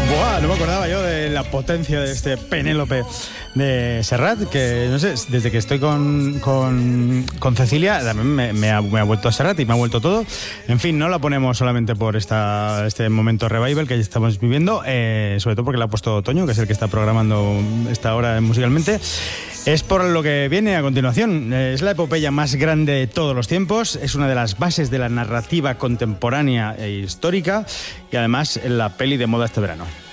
Buah, no me acordaba yo de la potencia de este Penélope de Serrat, que no sé, desde que estoy con Cecilia también me ha vuelto a Serrat y me ha vuelto todo. En fin, no la ponemos solamente por este momento revival que estamos viviendo, sobre todo porque la ha puesto Toño, que es el que está programando esta hora musicalmente. Es por lo que viene a continuación. Es la epopeya más grande de todos los tiempos, es una de las bases de la narrativa contemporánea e histórica y además la peli de moda este verano.